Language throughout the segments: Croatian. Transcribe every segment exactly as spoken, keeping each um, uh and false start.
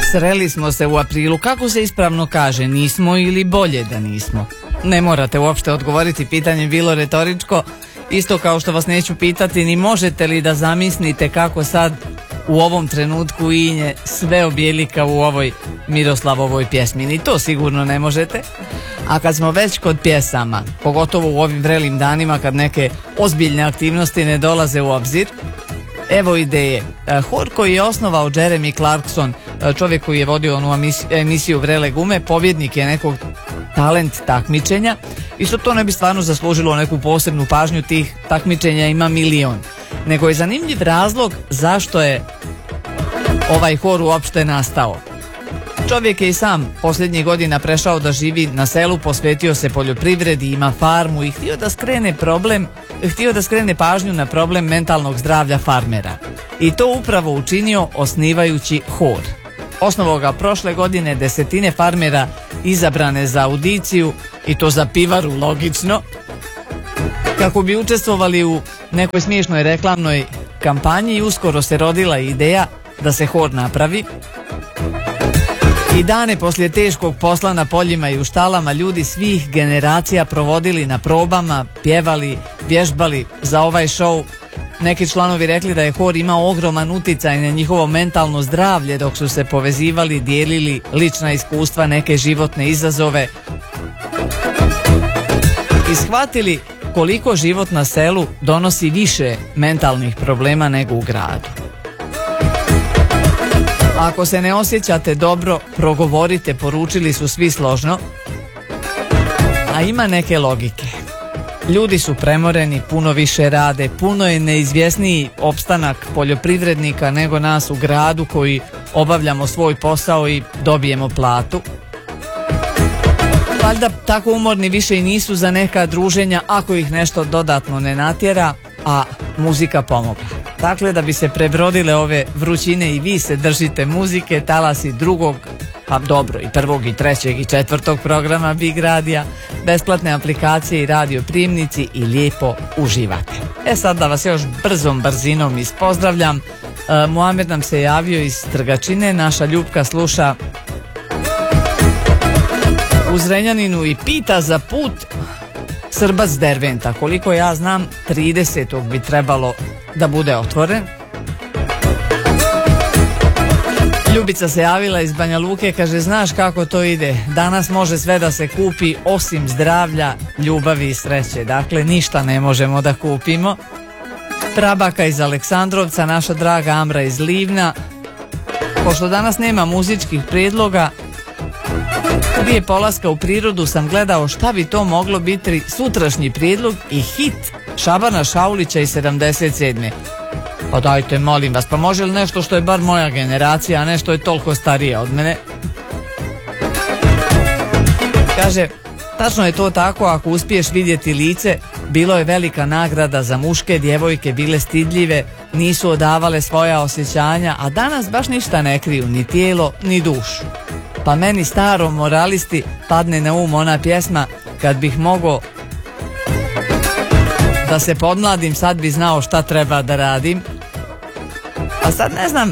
Sreli smo se u aprilu, kako se ispravno kaže, nismo ili bolje da nismo? Ne morate uopšte odgovoriti, pitanje bilo retoričko, isto kao što vas neću pitati ni možete li da zamislite kako sad u ovom trenutku Inje sve objelika u ovoj Miroslavovoj pjesmi, ni to sigurno ne možete. A kad smo već kod pjesama, pogotovo u ovim vrelim danima kad neke ozbiljne aktivnosti ne dolaze u obzir, evo ideje. Hor koji je osnovao Jeremy Clarkson, čovjek koji je vodio onu emisiju Vrele gume, pobjednik je nekog talent takmičenja. Isto to ne bi stvarno zaslužilo neku posebnu pažnju, tih takmičenja ima milion. Nego je zanimljiv razlog zašto je ovaj hor uopšte nastao. Čovjek je i sam posljednjih godina prešao da živi na selu, posvetio se poljoprivredi, ima farmu i htio da skrene problem, htio da skrene pažnju na problem mentalnog zdravlja farmera. I to upravo učinio osnivajući hor. Osnovao ga prošle godine, desetine farmera izabrane za audiciju, i to za pivaru, logično, kako bi učestvovali u nekoj smiješnoj reklamnoj kampanji, i uskoro se rodila ideja da se hor napravi. I dane poslije teškog posla na poljima i u štalama ljudi svih generacija provodili na probama, pjevali, vježbali za ovaj show. Neki članovi rekli da je hor imao ogroman uticaj na njihovo mentalno zdravlje dok su se povezivali, dijelili lična iskustva, neke životne izazove i shvatili koliko život na selu donosi više mentalnih problema nego u gradu. Ako se ne osjećate dobro, progovorite, poručili su svi složno, a ima neke logike. Ljudi su premoreni, puno više rade, puno je neizvjesniji opstanak poljoprivrednika nego nas u gradu koji obavljamo svoj posao i dobijemo platu. Valjda tako umorni više i nisu za neka druženja ako ih nešto dodatno ne natjera, a muzika pomogla. Dakle, da bi se prebrodile ove vrućine i vi se držite muzike, talasi drugog, pa dobro i prvog i trećeg i četvrtog programa Big Radija, besplatne aplikacije i radio primnici i lijepo uživate. E sad da vas još brzom brzinom ispozdravljam. e, Muamer nam se javio iz Trgačine, naša Ljupka sluša u Zrenjaninu i pita za put Srbac Derventa. Koliko ja znam, tridesetog bi trebalo da bude otvoren. Ljubica se javila iz Banja Luke, kaže, znaš kako to ide, danas može sve da se kupi osim zdravlja, ljubavi i sreće. Dakle, ništa ne možemo da kupimo. Prabaka iz Aleksandrovca, naša draga Amra iz Livna. Pošto danas nema muzičkih prijedloga, prije polaska u prirodu sam gledao šta bi to moglo biti sutrašnji prijedlog i hit Šabana Šaulića iz sedamdeset sedme. Pa dajte, molim vas, pa može li nešto što je bar moja generacija, a ne što je toliko starija od mene? Kaže, tačno je to tako, ako uspiješ vidjeti lice, bilo je velika nagrada za muške, djevojke bile stidljive, nisu odavale svoja osjećanja, a danas baš ništa ne kriju, ni tijelo, ni dušu. Pa meni starom moralisti padne na um ona pjesma, kad bih mogao da se podmladim, sad bi znao šta treba da radim. A sad ne znam,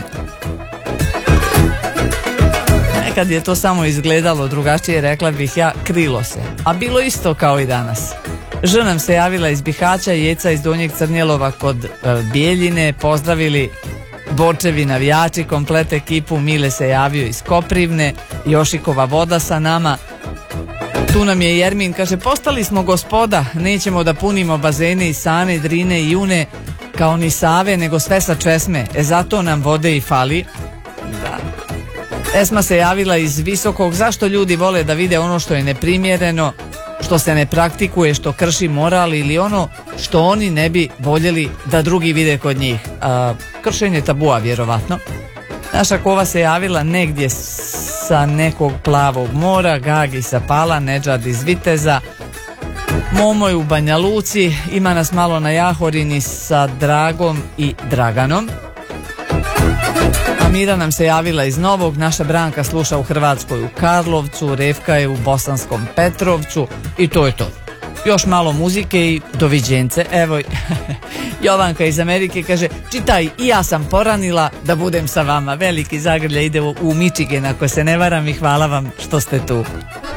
nekad je to samo izgledalo drugačije, rekla bih ja, krilo se, a bilo isto kao i danas. Ž nam se javila iz Bihaća, Jeca iz Donjeg Crnjelova kod e, Bijeljine, pozdravili Borčevi navijači, komplet ekipu. Mile se javio iz Koprivne, Jošikova voda sa nama. Tu nam je Jermin, kaže, postali smo gospoda, nećemo da punimo bazene iz Sane, Drine i June kao ni Save, nego sve sa česme, e zato nam vode i fali. Da. Esma se javila iz Visokog, zašto ljudi vole da vide ono što je neprimjereno, što se ne praktikuje, što krši moral, ili ono što oni ne bi voljeli da drugi vide kod njih. A, kršenje tabua, vjerovatno. Naša Kova se javila negdje sa nekog plavog mora, Gagi sa Pala, Nedžad iz Viteza, Momoj u Banja Luci, ima nas malo na Jahorini sa Dragom i Draganom. Amira nam se javila iz Novog, naša Branka sluša u Hrvatskoj u Karlovcu, Revka je u Bosanskom Petrovcu i to je to. Još malo muzike i doviđence. Evo, Jovanka iz Amerike kaže, čitaj, i ja sam poranila da budem sa vama. Veliki zagrljaj ide u, u Michigan, ako se ne varam, i hvala vam što ste tu.